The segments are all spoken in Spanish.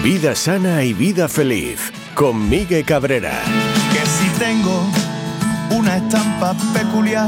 Vida sana y vida feliz con Miguel Cabrera. Que si tengo una estampa peculiar,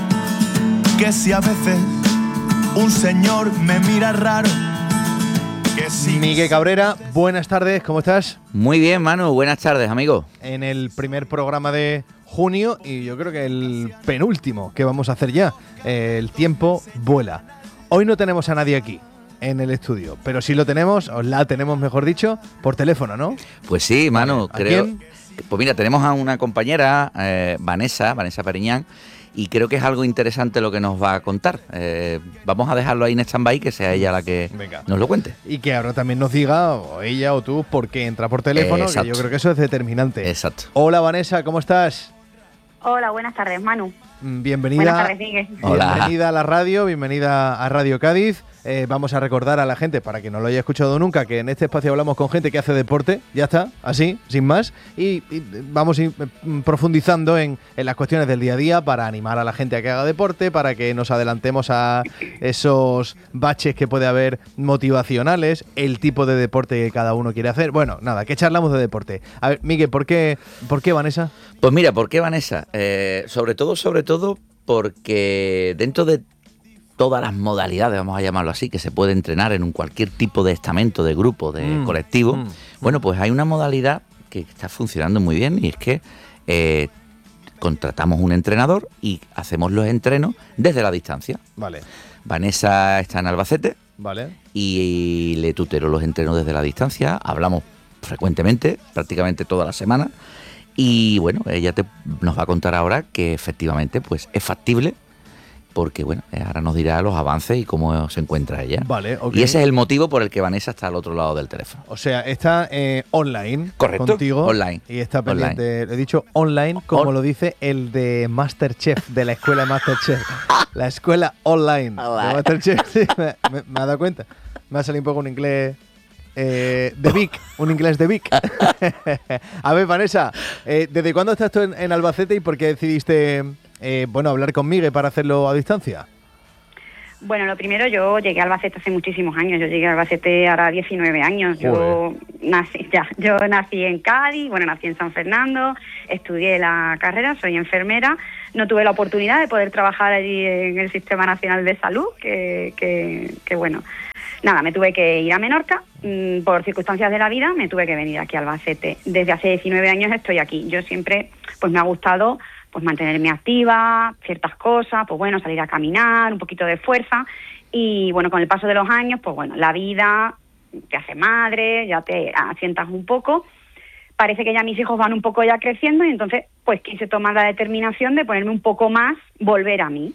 que si a veces un señor me mira raro, que si... Miguel Cabrera, buenas tardes, ¿cómo estás? Muy bien, Manu, buenas tardes, amigo. En el primer programa de junio y yo creo que el penúltimo que vamos a hacer ya. El tiempo vuela. Hoy no tenemos a nadie aquí en el estudio, pero sí lo tenemos, o la tenemos mejor dicho, por teléfono, ¿no? Pues sí, Manu, ¿A quién? Pues mira, tenemos a una compañera, Vanessa Periñán, y creo que es algo interesante lo que nos va a contar. Vamos a dejarlo ahí en stand-by, que sea ella la que nos lo cuente. Y que ahora también nos diga, o ella o tú, por qué entra por teléfono, que yo creo que eso es determinante. Exacto. Hola Vanessa, ¿cómo estás? Hola, buenas tardes, Manu. Bienvenida. Buenas tardes, Miguel. Bienvenida a la radio, bienvenida a Radio Cádiz. Vamos a recordar a la gente, para que no lo haya escuchado nunca, que en este espacio hablamos con gente que hace deporte, ya está, así, sin más, y vamos a ir profundizando en las cuestiones del día a día para animar a la gente a que haga deporte, para que nos adelantemos a esos baches que puede haber motivacionales, el tipo de deporte que cada uno quiere hacer. Bueno, nada, que charlamos de deporte. A ver, Miguel, ¿por qué Vanessa? Pues mira, ¿por qué Vanessa? Sobre todo porque dentro de todas las modalidades, vamos a llamarlo así, que se puede entrenar en cualquier tipo de estamento, de grupo, de colectivo, bueno, pues hay una modalidad que está funcionando muy bien y es que contratamos un entrenador y hacemos los entrenos desde la distancia. Vale. Vanessa está en Albacete. Vale. Y le tutero los entrenos desde la distancia, hablamos frecuentemente, prácticamente toda la semana. Y bueno, ella nos va a contar ahora que efectivamente pues es factible, porque bueno, ahora nos dirá los avances y cómo se encuentra ella. Vale, ok. Y ese es el motivo por el que Vanessa está al otro lado del teléfono. O sea, está online. Correcto, contigo. online. Y está pendiente, he dicho online, como lo dice el de Masterchef, de la escuela de Masterchef. La escuela online de Masterchef. Sí, me ha dado cuenta. Me ha salido un poco un inglés... de Vic, un inglés de Vic. A ver, Vanessa, ¿desde cuándo estás tú en Albacete y por qué decidiste hablar con Miguel para hacerlo a distancia? Bueno, lo primero, yo llegué a Albacete hace muchísimos años. Yo llegué a Albacete ahora 19 años. Yo nací en Cádiz, nací en San Fernando, estudié la carrera, soy enfermera. No tuve la oportunidad de poder trabajar allí en el Sistema Nacional de Salud, nada, me tuve que ir a Menorca, por circunstancias de la vida, me tuve que venir aquí a Albacete. Desde hace 19 años estoy aquí. Yo siempre, me ha gustado, mantenerme activa, ciertas cosas, salir a caminar, un poquito de fuerza. Y, con el paso de los años, la vida te hace madre, ya te asientas un poco. Parece que ya mis hijos van un poco ya creciendo y entonces, quise tomar la determinación de ponerme un poco más, volver a mis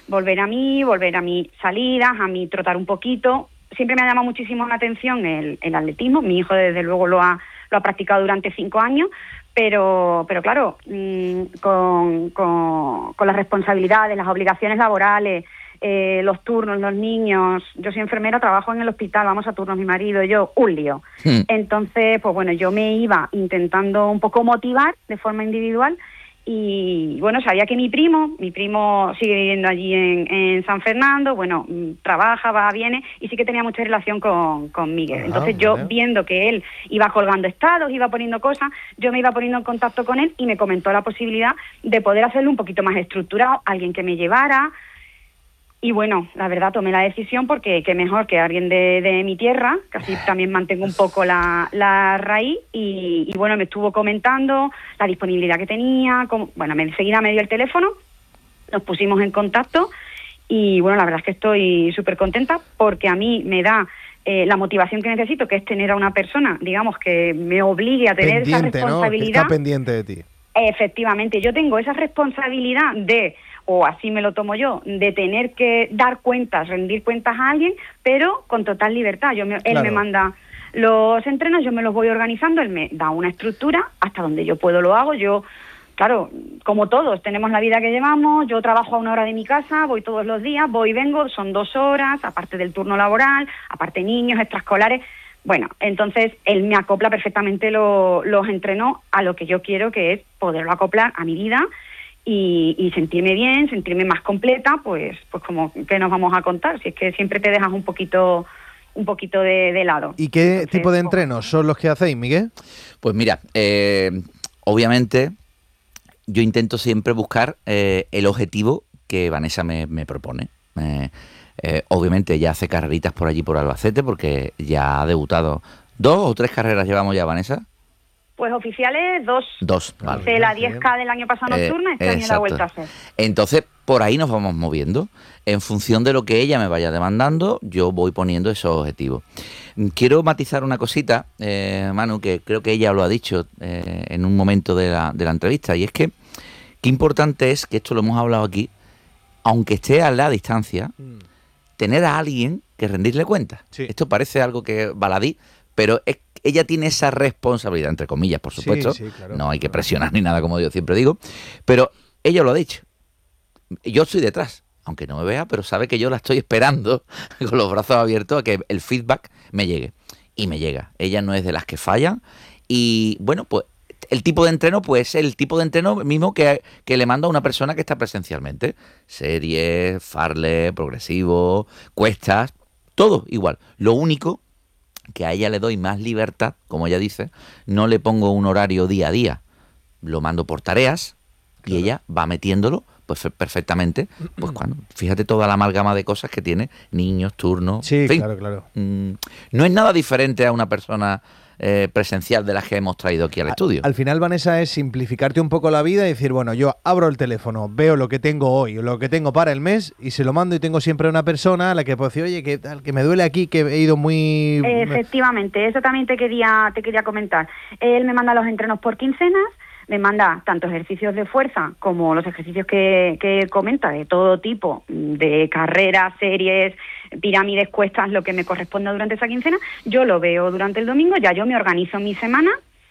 salidas, a mí trotar un poquito. Siempre me ha llamado muchísimo la atención el atletismo. Mi hijo, desde luego, lo ha practicado durante 5 años, pero claro, con las responsabilidades, las obligaciones laborales, los turnos, los niños. Yo soy enfermera, trabajo en el hospital, vamos a turnos, mi marido y yo, un lío. Entonces, yo me iba intentando un poco motivar de forma individual. Y sabía que mi primo sigue viviendo allí en San Fernando, trabaja, va, viene, y sí que tenía mucha relación con Miguel. Entonces yo, viendo que él iba colgando estados, iba poniendo cosas, yo me iba poniendo en contacto con él y me comentó la posibilidad de poder hacerlo un poquito más estructurado, alguien que me llevara. Y la verdad tomé la decisión porque qué mejor que alguien de mi tierra, que así también mantengo un poco la raíz y me estuvo comentando la disponibilidad que tenía, enseguida me dio el teléfono, nos pusimos en contacto y la verdad es que estoy súper contenta porque a mí me da la motivación que necesito, que es tener a una persona, digamos, que me obligue a tener esa responsabilidad. ¿No? Que está pendiente de ti. Efectivamente, yo tengo esa responsabilidad o así me lo tomo yo, de tener que dar cuentas, rendir cuentas a alguien, pero con total libertad. Él me manda los entrenos, yo me los voy organizando, él me da una estructura, hasta donde yo puedo lo hago. Yo, claro, como todos, tenemos la vida que llevamos, yo trabajo a 1 hora de mi casa, voy todos los días, voy y vengo, son 2 horas, aparte del turno laboral, aparte niños, extraescolares. Entonces él me acopla perfectamente los entrenos a lo que yo quiero, que es poderlo acoplar a mi vida y sentirme bien, sentirme más completa, pues como que nos vamos a contar, si es que siempre te dejas un poquito un poquito de lado. ¿Y qué Entonces, tipo de pues, entrenos son los que hacéis, Miguel? Pues mira, obviamente yo intento siempre buscar el objetivo que Vanessa me propone. Obviamente ella hace carreritas por allí, por Albacete, porque ya ha debutado. 2 o 3 carreras llevamos ya, Vanessa. Pues oficiales 2. 2, vale. Hice la 10K del año pasado nocturna, este año la he Exacto. vuelto a hacer. Entonces, por ahí nos vamos moviendo. En función de lo que ella me vaya demandando, yo voy poniendo esos objetivos. Quiero matizar una cosita, Manu, que creo que ella lo ha dicho en un momento de la entrevista, y es que qué importante es, que esto lo hemos hablado aquí, aunque esté a la distancia, tener a alguien que rendirle cuentas. Sí. Esto parece algo que baladí, pero ella tiene esa responsabilidad, entre comillas, por supuesto. Sí, claro. No hay que presionar ni nada, como yo siempre digo. Pero ella lo ha dicho. Yo estoy detrás, aunque no me vea, pero sabe que yo la estoy esperando con los brazos abiertos a que el feedback me llegue. Y me llega. Ella no es de las que fallan. Y bueno, pues el tipo de entreno, pues el tipo de entreno mismo que le manda a una persona que está presencialmente. Series, farle, progresivo, cuestas, todo igual. Lo único que a ella le doy más libertad, como ella dice, no le pongo un horario día a día, lo mando por tareas y ella va metiéndolo pues perfectamente, pues cuando, fíjate toda la amalgama de cosas que tiene, niños, turnos, Sí, en fin, claro. no es nada diferente a una persona presencial de las que hemos traído aquí al estudio. Al final, Vanessa, es simplificarte un poco la vida y decir, bueno, yo abro el teléfono, veo lo que tengo hoy, lo que tengo para el mes y se lo mando, y tengo siempre una persona a la que puedo decir, oye, que tal, que me duele aquí, que he ido muy... Efectivamente, eso también te quería comentar. Él me manda los entrenos por quincenas, me manda tanto ejercicios de fuerza como los ejercicios que él comenta, de todo tipo, de carreras, series, pirámides, cuestas, lo que me corresponda durante esa quincena. Yo lo veo durante el domingo, ya yo me organizo mi semana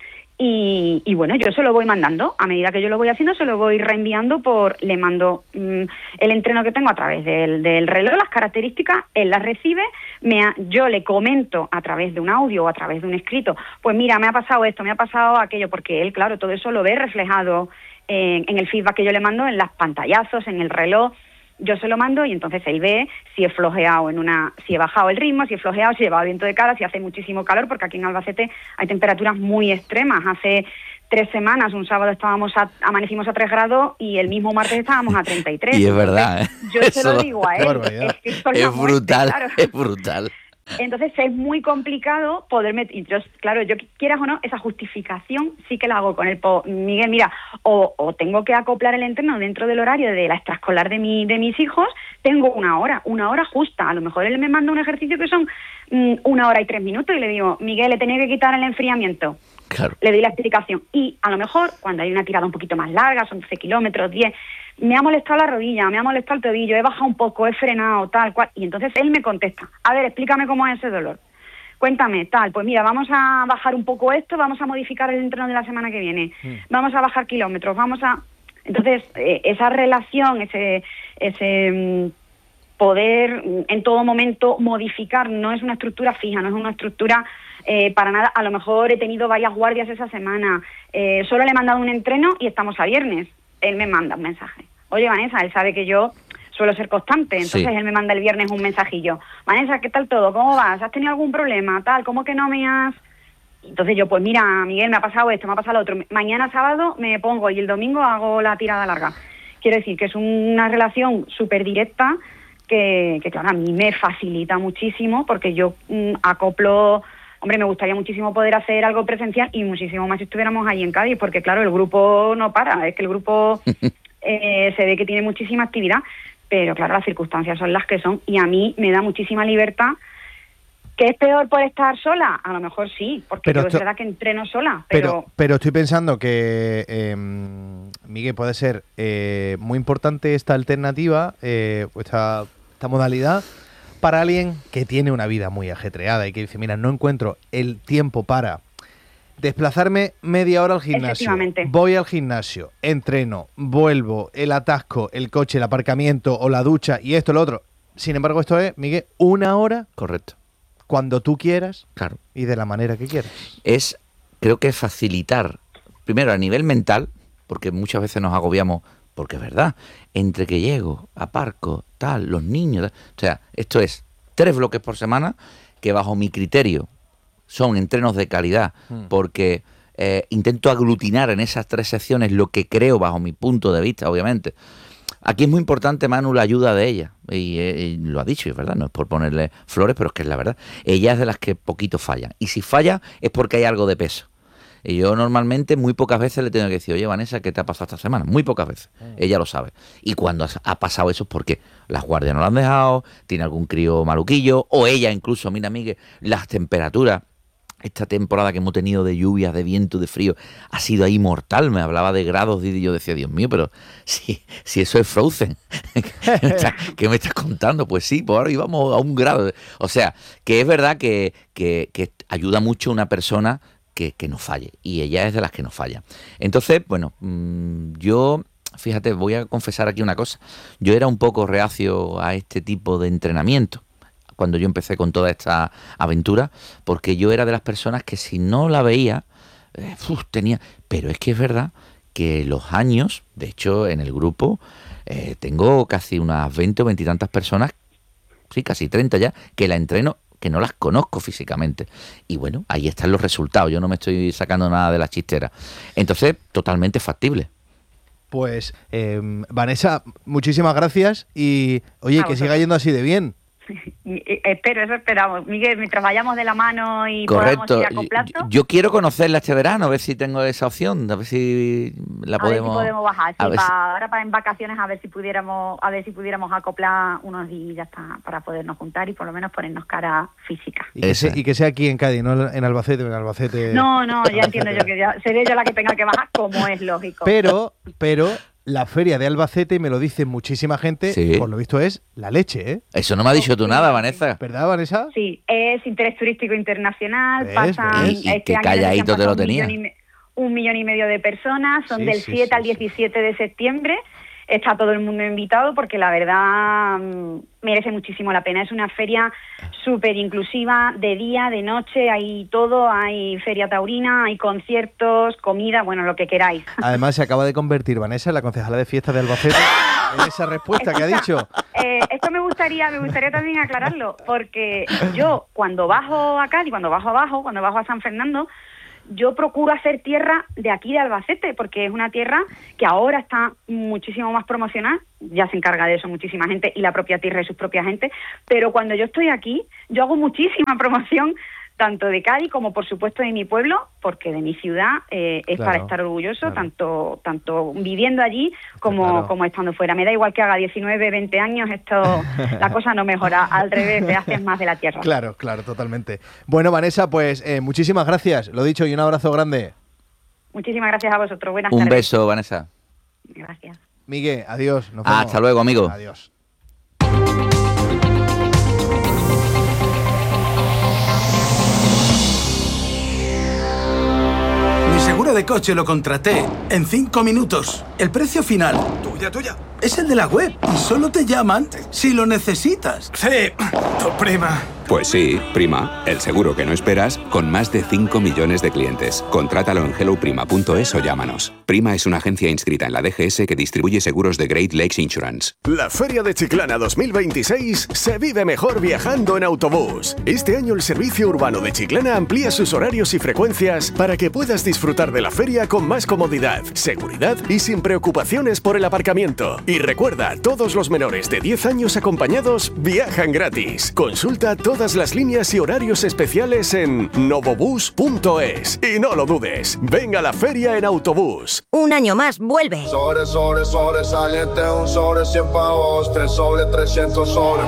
y bueno, yo se lo voy mandando. A medida que yo lo voy haciendo, se lo voy reenviando le mando el entreno que tengo a través del reloj, las características, él las recibe, yo le comento a través de un audio o a través de un escrito, pues mira, me ha pasado esto, me ha pasado aquello, porque él, claro, todo eso lo ve reflejado en el feedback que yo le mando, en las pantallazos, en el reloj. Yo se lo mando y entonces él ve si he flojeado si he bajado el ritmo, si he flojeado, si he llevado viento de cara, si hace muchísimo calor, porque aquí en Albacete hay temperaturas muy extremas. Hace 3 semanas, un sábado amanecimos a 3 grados y el mismo martes estábamos a 33. Y es verdad, ¿eh? Yo se lo digo a él. Es brutal, claro. es brutal. Entonces es muy complicado poder meter, yo quieras o no, esa justificación sí que la hago con él. Miguel, mira, o tengo que acoplar el entreno dentro del horario de la extraescolar de mis hijos, tengo una hora justa. A lo mejor él me manda un ejercicio que son 1 hora y 3 minutos y le digo, Miguel, le tenía que quitar el enfriamiento. Claro. Le doy la explicación. Y a lo mejor, cuando hay una tirada un poquito más larga, son 12 kilómetros, 10, me ha molestado la rodilla, me ha molestado el tobillo, he bajado un poco, he frenado, tal cual. Y entonces él me contesta, a ver, explícame cómo es ese dolor. Cuéntame, tal, pues mira, vamos a bajar un poco esto, vamos a modificar el entreno de la semana que viene, vamos a bajar kilómetros, Entonces, esa relación, ese poder en todo momento modificar, no es una estructura fija, no es una estructura para nada. A lo mejor he tenido varias guardias esa semana, solo le he mandado un entreno y estamos a viernes. Él me manda un mensaje. Oye, Vanessa, él sabe que yo suelo ser constante, entonces sí. Él me manda el viernes un mensajillo. Vanessa, ¿qué tal todo? ¿Cómo vas? ¿Has tenido algún problema? Tal, ¿cómo que no me has...? Entonces yo, pues mira, Miguel, me ha pasado esto, me ha pasado lo otro. Mañana sábado me pongo y el domingo hago la tirada larga. Quiero decir que es una relación súper directa que claro, a mí me facilita muchísimo porque yo acoplo... Hombre, me gustaría muchísimo poder hacer algo presencial y muchísimo más si estuviéramos allí en Cádiz, porque claro, el grupo no para, es que el grupo se ve que tiene muchísima actividad, pero claro, las circunstancias son las que son y a mí me da muchísima libertad. ¿Que es peor por estar sola? A lo mejor sí, porque yo es verdad que entreno sola, pero estoy pensando que, Miguel, puede ser muy importante esta alternativa, esta modalidad, para alguien que tiene una vida muy ajetreada y que dice, mira, no encuentro el tiempo para desplazarme media hora al gimnasio, voy al gimnasio, entreno, vuelvo, el atasco, el coche, el aparcamiento o la ducha y esto, lo otro. Sin embargo, esto es, Miguel, 1 hora. Correcto. Cuando tú quieras, claro, y de la manera que quieras. Creo que facilitar, primero a nivel mental, porque muchas veces nos agobiamos, porque es verdad, entre que llego, aparco, tal, los niños, o sea, esto es 3 bloques por semana que bajo mi criterio son entrenos de calidad, porque intento aglutinar en esas 3 secciones lo que creo bajo mi punto de vista, obviamente. Aquí es muy importante, Manu, la ayuda de ella, y lo ha dicho, es verdad, no es por ponerle flores, pero es que es la verdad. Ella es de las que poquito fallan, y si falla es porque hay algo de peso. Y yo normalmente muy pocas veces le tengo que decir, oye, Vanessa, ¿qué te ha pasado esta semana? Muy pocas veces. Ella lo sabe. Y cuando ha pasado eso es porque las guardias no la han dejado, tiene algún crío maluquillo, o ella incluso, mira, Miguel, las temperaturas. Esta temporada que hemos tenido de lluvias, de viento, de frío, ha sido ahí mortal. Me hablaba de grados y yo decía, Dios mío, pero si eso es Frozen. ¿Qué me estás contando? Pues sí, pues ahora íbamos a 1 grado. O sea, que es verdad que ayuda mucho una persona que no falle. Y ella es de las que no falla. Entonces, bueno, yo, fíjate, voy a confesar aquí una cosa. Yo era un poco reacio a este tipo de entrenamiento cuando yo empecé con toda esta aventura, porque yo era de las personas que si no la veía, tenía... Pero es que es verdad que los años, de hecho en el grupo, tengo casi unas 20 o 20 y tantas personas, sí, casi 30 ya, que la entreno, que no las conozco físicamente. Y bueno, ahí están los resultados, yo no me estoy sacando nada de la chistera. Entonces, totalmente factible. Pues, Vanessa, muchísimas gracias y, oye, que siga yendo así de bien. Espero, eso esperamos. Miguel, mientras vayamos de la mano y correcto, podamos ir acoplando. Yo quiero conocerla este verano, a ver si tengo esa opción, a ver si la podemos... A ver si podemos bajar, sí, si... ahora en vacaciones a ver si pudiéramos acoplar unos días para podernos juntar y por lo menos ponernos cara física. Y que sea aquí en Cádiz, no en Albacete, en Albacete. No, ya entiendo yo que ya seré yo la que tenga que bajar, como es lógico. Pero la feria de Albacete, me lo dice muchísima gente, sí. Por lo visto es la leche, ¿eh? Eso no me ha dicho tú nada, Vanessa. ¿Verdad, Vanessa? Sí, es interés turístico internacional, pasan... Y que calladito te lo tenía. 1,5 millones de personas, son del 7 al 17 de septiembre. Está todo el mundo invitado porque la verdad merece muchísimo la pena. Es una feria súper inclusiva, de día, de noche, hay todo, hay feria taurina, hay conciertos, comida, bueno, lo que queráis. Además se acaba de convertir Vanessa en la concejala de fiestas de Albacete en esa respuesta que ha dicho. Esto me gustaría también aclararlo, porque yo cuando bajo a Cádiz, cuando bajo a San Fernando, yo procuro hacer tierra de aquí de Albacete, porque es una tierra que ahora está muchísimo más promocionada, ya se encarga de eso muchísima gente y la propia tierra y sus propias gente, pero cuando yo estoy aquí, yo hago muchísima promoción tanto de Cádiz como por supuesto de mi pueblo, porque de mi ciudad es claro, para estar orgulloso, claro. tanto viviendo allí como estando fuera. Me da igual que haga 19, 20 años, la cosa no mejora, al revés, te haces más de la tierra. Claro, totalmente. Bueno, Vanessa, pues muchísimas gracias, lo dicho, y un abrazo grande. Muchísimas gracias a vosotros, buenas tardes. Un beso, Vanessa. Gracias. Miguel, adiós. Nos vemos. Hasta luego, amigo. Adiós. Seguro de coche lo contraté en 5 minutos. El precio final. Tuya. Es el de la web y solo te llaman si lo necesitas. Sí, tu prima. Pues sí, Prima, el seguro que no esperas con más de 5 millones de clientes. Contrátalo en helloprima.es o llámanos. Prima es una agencia inscrita en la DGS que distribuye seguros de Great Lakes Insurance. La Feria de Chiclana 2026 se vive mejor viajando en autobús. Este año el Servicio Urbano de Chiclana amplía sus horarios y frecuencias para que puedas disfrutar de la feria con más comodidad, seguridad y sin preocupaciones por el aparcamiento. Y recuerda, todos los menores de 10 años acompañados viajan gratis. Consulta todas las líneas y horarios especiales en novobus.es. Y no lo dudes, ven a la feria en autobús. Un año más vuelve. Sobresaliente, un sobre 100 pavos, 3 sobre 300 sobre.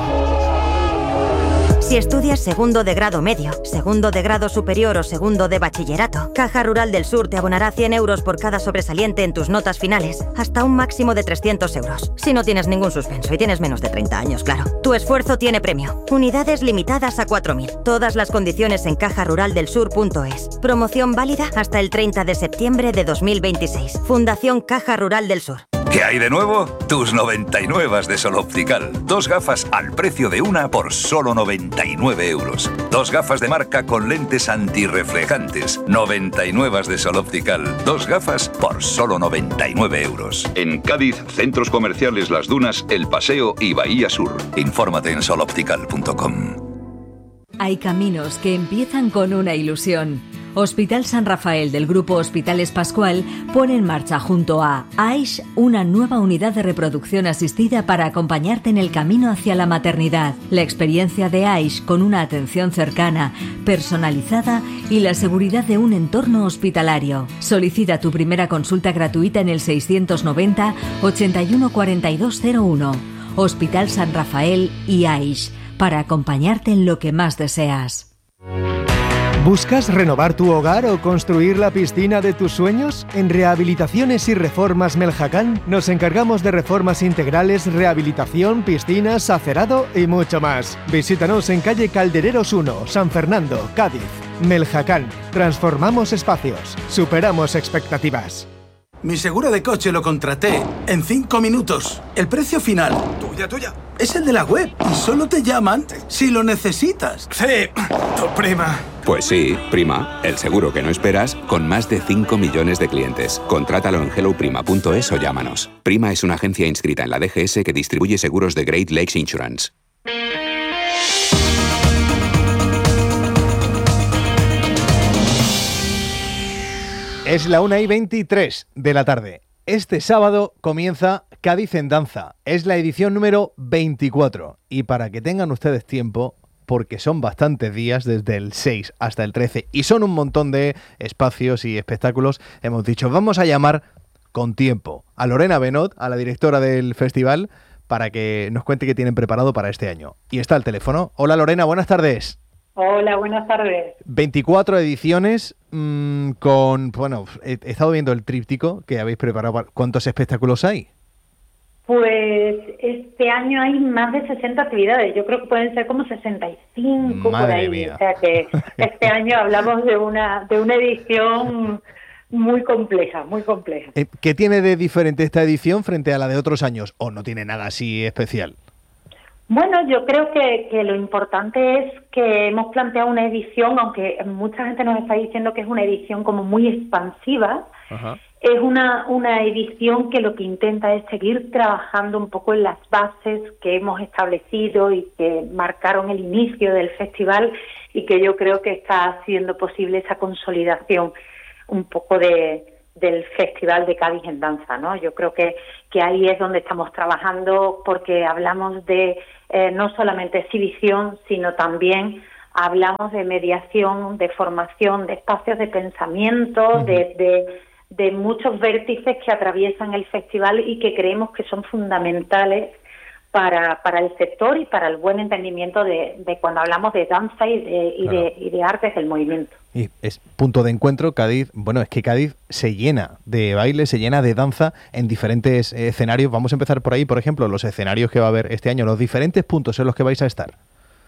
Si estudias segundo de grado medio, segundo de grado superior o segundo de bachillerato, Caja Rural del Sur te abonará 100 euros por cada sobresaliente en tus notas finales, hasta un máximo de 300 euros. Si no tienes ningún suspenso y tienes menos de 30 años, claro. Tu esfuerzo tiene premio. Unidades limitadas a 4.000. Todas las condiciones en cajaruraldelsur.es. Promoción válida hasta el 30 de septiembre de 2026. Fundación Caja Rural del Sur. ¿Qué hay de nuevo? Tus 99 de Sol Optical. 2 gafas al precio de una por solo 99 euros. 2 gafas de marca con lentes antirreflejantes. 99 de Sol Optical. 2 gafas por solo 99 euros. En Cádiz, centros comerciales Las Dunas, El Paseo y Bahía Sur. Infórmate en soloptical.com. Hay caminos que empiezan con una ilusión. Hospital San Rafael del Grupo Hospitales Pascual pone en marcha junto a AISH una nueva unidad de reproducción asistida para acompañarte en el camino hacia la maternidad. La experiencia de AISH con una atención cercana, personalizada y la seguridad de un entorno hospitalario. Solicita tu primera consulta gratuita en el 690 81 4201. Hospital San Rafael y AISH, para acompañarte en lo que más deseas. ¿Buscas renovar tu hogar o construir la piscina de tus sueños? En Rehabilitaciones y Reformas Meljacán nos encargamos de reformas integrales, rehabilitación, piscinas, acerado y mucho más. Visítanos en calle Caldereros 1, San Fernando, Cádiz. Meljacán. Transformamos espacios. Superamos expectativas. Mi seguro de coche lo contraté en 5 minutos. El precio final, tuya, es el de la web y solo te llaman si lo necesitas. Sí, tu prima. Pues sí, prima, el seguro que no esperas con más de 5 millones de clientes. Contrátalo en helloprima.es o llámanos. Prima es una agencia inscrita en la DGS que distribuye seguros de Great Lakes Insurance. Es la 1:23 de la tarde. Este sábado comienza Cádiz en Danza. Es la edición número 24. Y para que tengan ustedes tiempo, porque son bastantes días, desde el 6 hasta el 13, y son un montón de espacios y espectáculos, hemos dicho, vamos a llamar con tiempo a Lorena Benot, a la directora del festival, para que nos cuente qué tienen preparado para este año. Y está al teléfono. Hola Lorena, buenas tardes. Hola, buenas tardes. 24 ediciones con... Bueno, he estado viendo el tríptico que habéis preparado. ¿Cuántos espectáculos hay? Pues este año hay más de 60 actividades. Yo creo que pueden ser como 65 Madre por ahí. mía. O sea que este año hablamos de una edición muy compleja, muy compleja. ¿Qué tiene de diferente esta edición frente a la de otros años? ¿O no tiene nada así especial? Bueno, yo creo que lo importante es que hemos planteado una edición, aunque mucha gente nos está diciendo que es una edición como muy expansiva. Ajá. Es una edición que lo que intenta es seguir trabajando un poco en las bases que hemos establecido y que marcaron el inicio del festival y que yo creo que está haciendo posible esa consolidación un poco del Festival de Cádiz en Danza, ¿no? Yo creo que ahí es donde estamos trabajando porque hablamos de no solamente exhibición, sino también hablamos de mediación, de formación, de espacios de pensamiento, de muchos vértices que atraviesan el festival y que creemos que son fundamentales para el sector y para el buen entendimiento de cuando hablamos de danza y de artes del movimiento. Y es punto de encuentro. Cádiz, bueno, es que Cádiz se llena de baile, se llena de danza en diferentes escenarios. Vamos a empezar por ahí, por ejemplo, los escenarios que va a haber este año, los diferentes puntos en los que vais a estar.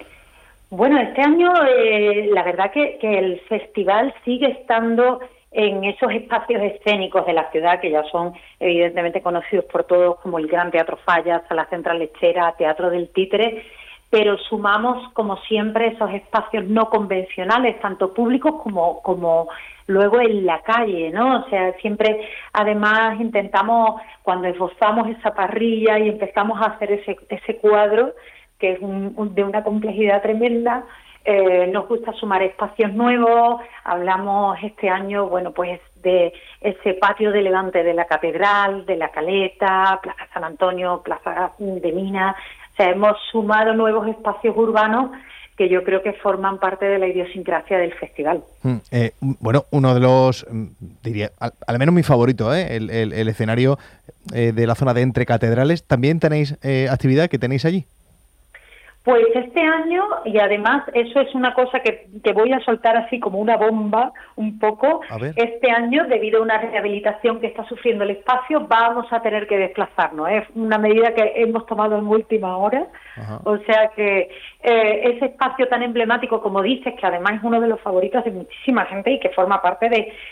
Bueno, este año la verdad que el festival sigue estando en esos espacios escénicos de la ciudad que ya son evidentemente conocidos por todos como el Gran Teatro Falla, Sala Central Lechera, Teatro del Títere, pero sumamos como siempre esos espacios no convencionales, tanto públicos como luego en la calle, ¿no? O sea, siempre además intentamos, cuando esbozamos esa parrilla y empezamos a hacer ese cuadro, que es de una complejidad tremenda, nos gusta sumar espacios nuevos. Hablamos este año, bueno, pues de ese patio de Levante de la Catedral, de la Caleta, Plaza San Antonio, Plaza de Minas. O sea, hemos sumado nuevos espacios urbanos que yo creo que forman parte de la idiosincrasia del festival. Bueno, uno de los, diría, al menos mi favorito, el escenario de la zona de Entre Catedrales. ¿También tenéis actividad que tenéis allí? Pues este año, y además eso es una cosa que voy a soltar así como una bomba un poco, este año, debido a una rehabilitación que está sufriendo el espacio, vamos a tener que desplazarnos. Es una medida que hemos tomado en última hora. Ajá. O sea que ese espacio tan emblemático, como dices, que además es uno de los favoritos de muchísima gente y que forma parte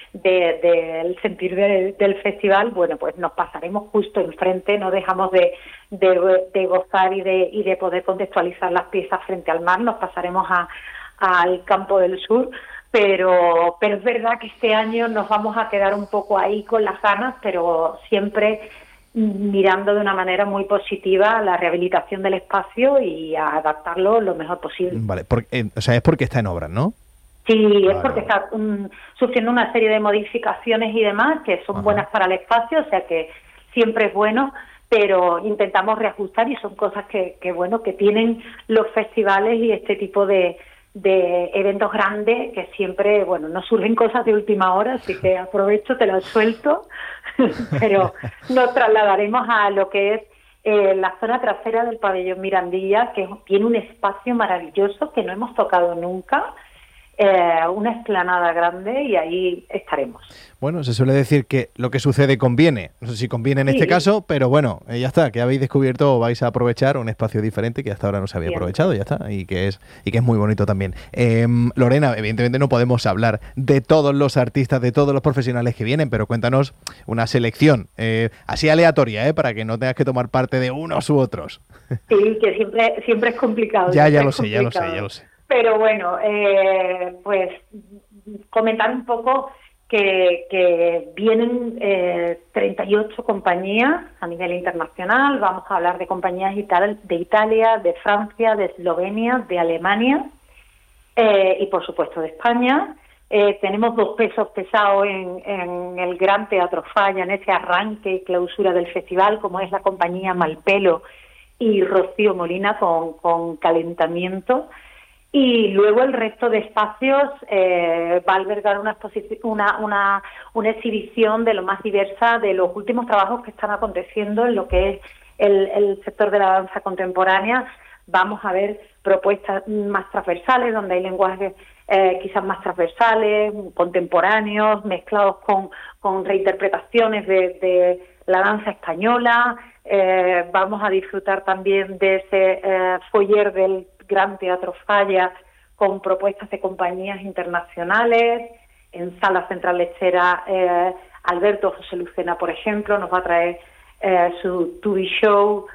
del sentir del festival, bueno, pues nos pasaremos justo enfrente, no dejamos de gozar y de poder contextualizar las piezas frente al mar, nos pasaremos al Campo del Sur, pero es verdad que este año nos vamos a quedar un poco ahí con las ganas, pero siempre mirando de una manera muy positiva la rehabilitación del espacio y a adaptarlo lo mejor posible. Vale, es porque está en obras, ¿no? Sí, es porque está sufriendo una serie de modificaciones y demás que son buenas para el espacio, o sea que siempre es bueno, pero intentamos reajustar y son cosas que tienen los festivales y este tipo de eventos grandes que siempre, nos surgen cosas de última hora, así que aprovecho, te las suelto, pero nos trasladaremos a lo que es la zona trasera del pabellón Mirandilla, que tiene un espacio maravilloso que no hemos tocado nunca, una explanada grande y ahí estaremos. Bueno, se suele decir que lo que sucede conviene. No sé si conviene en este caso, pero bueno, ya está, que habéis descubierto o vais a aprovechar un espacio diferente que hasta ahora no se había aprovechado, ya está, y que es muy bonito también. Lorena, evidentemente no podemos hablar de todos los artistas, de todos los profesionales que vienen, pero cuéntanos una selección así aleatoria, para que no tengas que tomar parte de unos u otros. Sí, que siempre es complicado. Ya lo sé. Pero bueno, pues comentar un poco que vienen 38 compañías a nivel internacional. Vamos a hablar de compañías de Italia, de Francia, de Eslovenia, de Alemania y por supuesto de España. Tenemos 2 pesos pesados en el Gran Teatro Falla, en ese arranque y clausura del festival, como es la compañía Malpelo y Rocío Molina con Calentamiento. Y luego el resto de espacios va a albergar una exhibición de lo más diversa de los últimos trabajos que están aconteciendo en lo que es el sector de la danza contemporánea. Vamos a ver propuestas más transversales, donde hay lenguajes quizás más transversales, contemporáneos, mezclados con reinterpretaciones de la danza española. Vamos a disfrutar también de ese foyer del Gran Teatro Falla con propuestas de compañías internacionales. En Sala Central Lechera, Alberto José Lucena, por ejemplo, nos va a traer su TV show.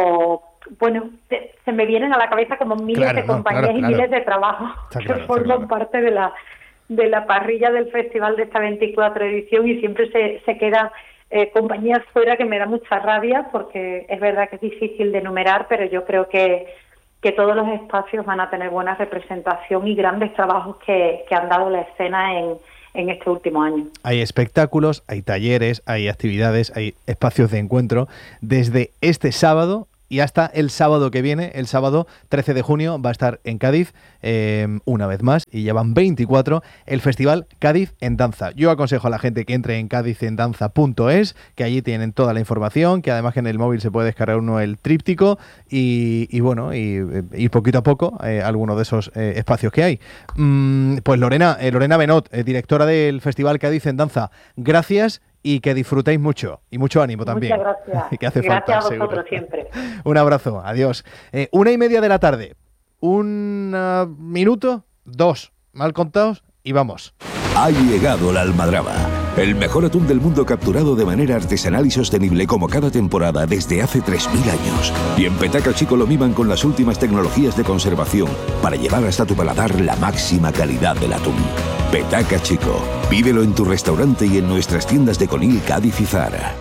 Se me vienen a la cabeza como miles de compañías y miles de trabajos que forman parte de la parrilla del festival de esta 24 edición, y siempre se quedan compañías fuera, que me da mucha rabia porque es verdad que es difícil de enumerar, pero yo creo que todos los espacios van a tener buena representación y grandes trabajos que han dado la escena en este último año. Hay espectáculos, hay talleres, hay actividades, hay espacios de encuentro desde este sábado y hasta el sábado que viene. El sábado 13 de junio va a estar en Cádiz una vez más, y ya van 24, el Festival Cádiz en Danza. Yo aconsejo a la gente que entre en cádizendanza.es, que allí tienen toda la información, que además que en el móvil se puede descargar uno el tríptico y poquito a poco algunos de esos espacios que hay. Pues Lorena Benot, directora del Festival Cádiz en Danza, gracias. Y que disfrutéis mucho, y mucho ánimo también. Muchas gracias. Y que hace gracias falta, a vosotros seguro. siempre. Un abrazo, adiós. 1:30 de la tarde, 1 minuto, 2, mal contados, y vamos. Ha llegado la almadraba, el mejor atún del mundo capturado de manera artesanal y sostenible como cada temporada desde hace 3.000 años. Y en Petaca Chico lo miman con las últimas tecnologías de conservación para llevar hasta tu paladar la máxima calidad del atún. Petaca Chico, pídelo en tu restaurante y en nuestras tiendas de Conil, Cádiz y Zara.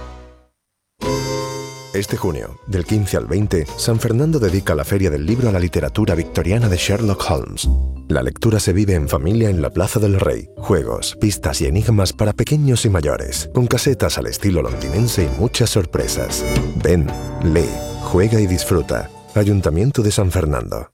Este junio, del 15 al 20, San Fernando dedica la Feria del Libro a la literatura victoriana de Sherlock Holmes. La lectura se vive en familia en la Plaza del Rey. Juegos, pistas y enigmas para pequeños y mayores, con casetas al estilo londinense y muchas sorpresas. Ven, lee, juega y disfruta. Ayuntamiento de San Fernando.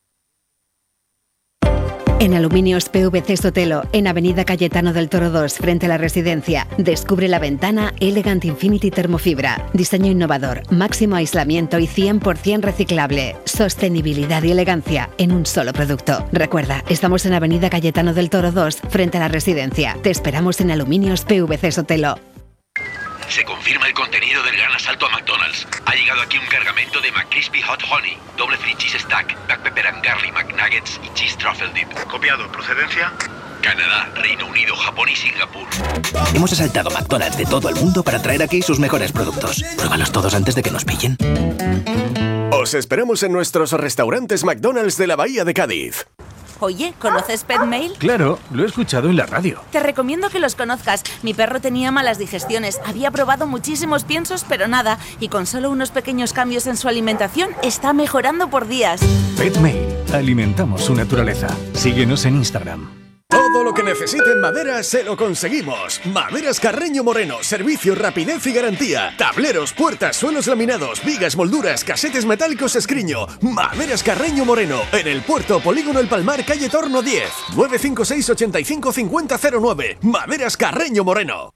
En Aluminios PVC Sotelo, en Avenida Cayetano del Toro 2, frente a la residencia, descubre la ventana Elegant Infinity Termofibra. Diseño innovador, máximo aislamiento y 100% reciclable. Sostenibilidad y elegancia en un solo producto. Recuerda, estamos en Avenida Cayetano del Toro 2, frente a la residencia. Te esperamos en Aluminios PVC Sotelo. Se confirma el contenido del gran asalto a McDonald's. Ha llegado aquí un cargamento de McCrispy Hot Honey, doble free cheese stack, black pepper and garlic McNuggets y cheese truffle dip. Copiado. ¿Procedencia? Canadá, Reino Unido, Japón y Singapur. Hemos asaltado McDonald's de todo el mundo para traer aquí sus mejores productos. Pruébalos todos antes de que nos pillen. Os esperamos en nuestros restaurantes McDonald's de la Bahía de Cádiz. Oye, ¿conoces PetMail? Claro, lo he escuchado en la radio. Te recomiendo que los conozcas. Mi perro tenía malas digestiones, había probado muchísimos piensos, pero nada, y con solo unos pequeños cambios en su alimentación está mejorando por días. PetMail. Alimentamos su naturaleza. Síguenos en Instagram. Todo lo que necesite en madera se lo conseguimos. Maderas Carreño Moreno, servicio, rapidez y garantía. Tableros, puertas, suelos laminados, vigas, molduras, casetes metálicos Escriño. Maderas Carreño Moreno, en el Puerto Polígono El Palmar, calle Torno 10. 956 85 50 09. Maderas Carreño Moreno.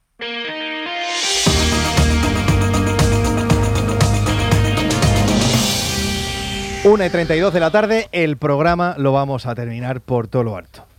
Una y 32 de la tarde, el programa lo vamos a terminar por todo lo alto.